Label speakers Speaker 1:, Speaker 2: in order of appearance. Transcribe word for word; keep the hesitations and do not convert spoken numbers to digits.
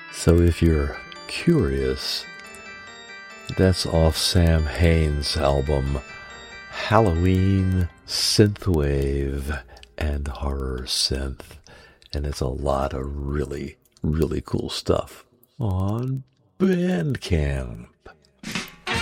Speaker 1: So if you're curious, that's off Sam Hain's album Halloween Synthwave and Horror Synth. And it's a lot of really, really cool stuff on Bandcamp.